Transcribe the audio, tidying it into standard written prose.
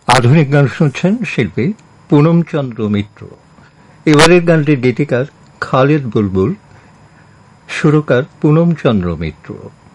আধুনিক গান শুনছেন শিল্পী পুনমচন্দ্র মিত্র। এবারের গানটির গীতিকার খালিদ বুলবুল, সুরকার পুনমচন্দ্র মিত্র।